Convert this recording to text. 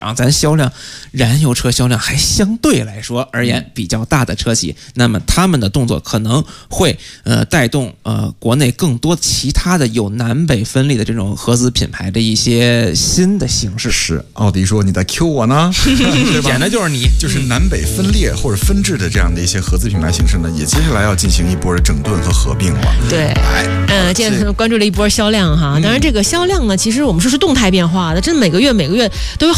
让咱销量，燃油车销量还相对来说而言比较大的车企，那么他们的动作可能会带动国内更多其他的有南北分立的这种合资品牌的一些新的形式。 是，奥迪说你在 Q 我呢，对吧？ 捡的就是你， 就是南北分裂或者分治的这样的一些合资品牌形式呢，也接下来要进行一波的整顿和合并了。 对，今天关注了一波销量哈，当然这个销量呢，其实我们说是动态变化的，真每个月都有